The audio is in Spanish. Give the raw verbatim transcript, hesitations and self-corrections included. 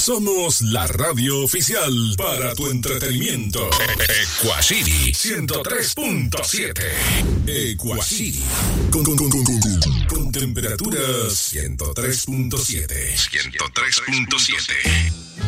Somos la radio oficial para tu entretenimiento. Equacity ciento tres punto siete. Equacity. Con, con, con, con, con, con temperaturas ciento tres punto siete. ciento tres punto siete.